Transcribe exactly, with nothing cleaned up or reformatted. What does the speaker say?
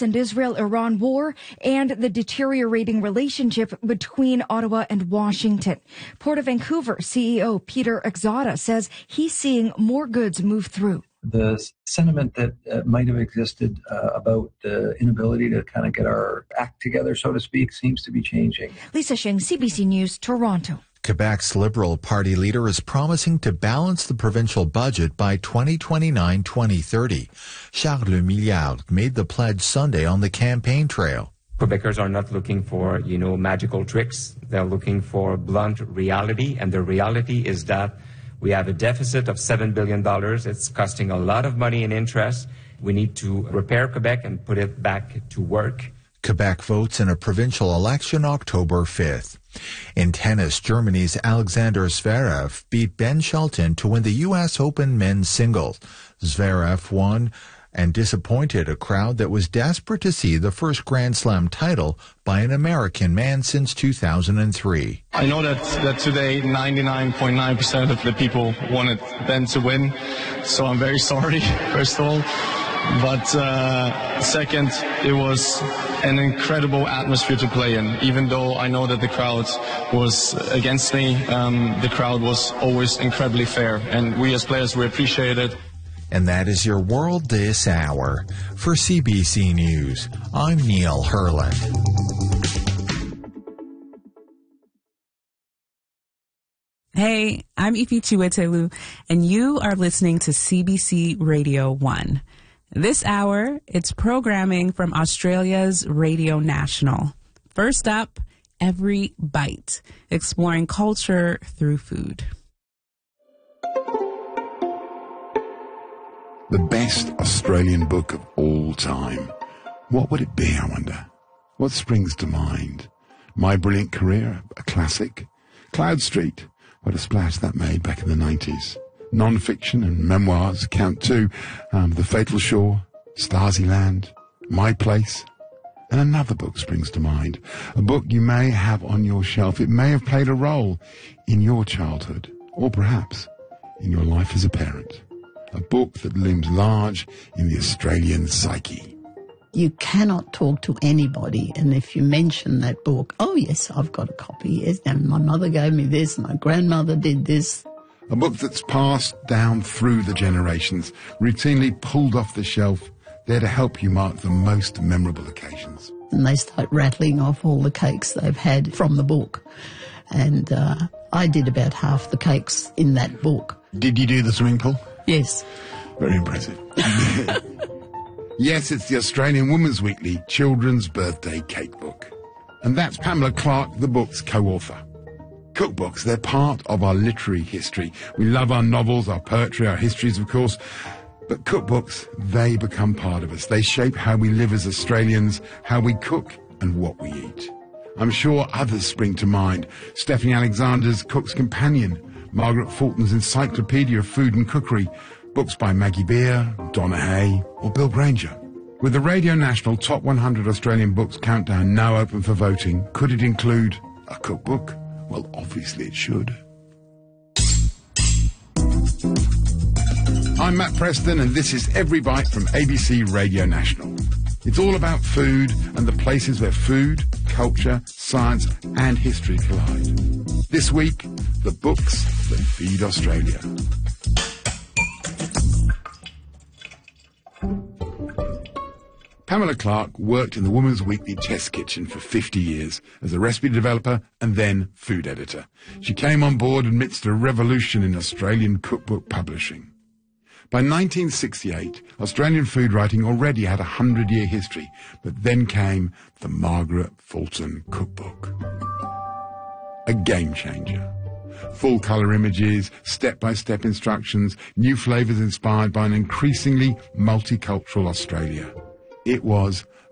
and Israel-Iran war and the deteriorating relationship between Ottawa and Washington. Port of Vancouver C E O Peter Exoda says he's seeing more goods move through. The sentiment that uh, might have existed uh, about the inability to kind of get our act together, so to speak, seems to be changing. Lisa Shing, C B C News, Toronto. Quebec's Liberal Party leader is promising to balance the provincial budget by twenty twenty-nine to twenty thirty. Charles Lemilliard made the pledge Sunday on the campaign trail. Quebecers are not looking for, you know, magical tricks. They're looking for blunt reality, and the reality is that we have a deficit of seven billion dollars. It's costing a lot of money in interest. We need to repair Quebec and put it back to work. Quebec votes in a provincial election October fifth. In tennis, Germany's Alexander Zverev beat Ben Shelton to win the U S Open men's singles. Zverev won and disappointed a crowd that was desperate to see the first Grand Slam title by an American man since two thousand three. I know that, that today ninety-nine point nine percent of the people wanted Ben to win, so I'm very sorry, first of all. But uh, second, it was an incredible atmosphere to play in. Even though I know that the crowd was against me, um, the crowd was always incredibly fair. And we as players, we appreciate it. And that is your world this hour. For C B C News, I'm Neil Herland. Hey, I'm Ifi Chiwetelu, and you are listening to C B C Radio one. This hour, it's programming from Australia's Radio National. First up, Every Bite, exploring culture through food. The best Australian book of all time. What would it be, I wonder? What springs to mind? My Brilliant Career, a classic. Cloud Street, what a splash that made back in the nineties. Non-fiction and memoirs count too. Um, The Fatal Shore, Stasi Land, My Place. And another book springs to mind. A book you may have on your shelf. It may have played a role in your childhood, or perhaps in your life as a parent. A book that looms large in the Australian psyche. You cannot talk to anybody, and if you mention that book, oh yes, I've got a copy, yes, and my mother gave me this, my grandmother did this. A book that's passed down through the generations, routinely pulled off the shelf, there to help you mark the most memorable occasions. And they start rattling off all the cakes they've had from the book. And uh, I did about half the cakes in that book. Did you do the swimming pool? Yes. Very impressive. Yes, it's the Australian Women's Weekly Children's Birthday Cake Book. And that's Pamela Clark, the book's co-author. Cookbooks, they're part of our literary history. We love our novels, our poetry, our histories, of course. But cookbooks, they become part of us. They shape how we live as Australians, how we cook and what we eat. I'm sure others spring to mind. Stephanie Alexander's Cook's Companion, Margaret Fulton's Encyclopedia of Food and Cookery, books by Maggie Beer, Donna Hay or Bill Granger. With the Radio National Top one hundred Australian Books Countdown now open for voting, could it include a cookbook? Well, obviously it should. I'm Matt Preston, and this is Every Bite from A B C Radio National. It's all about food and the places where food, culture, science and history collide. This week, the books that feed Australia. Pamela Clark worked in the Women's Weekly Test Kitchen for fifty years as a recipe developer and then food editor. She came on board amidst a revolution in Australian cookbook publishing. By nineteen sixty-eight, Australian food writing already had a hundred-year history, but then came the Margaret Fulton Cookbook. A game changer. Full-colour images, step-by-step instructions, new flavours inspired by an increasingly multicultural Australia. It was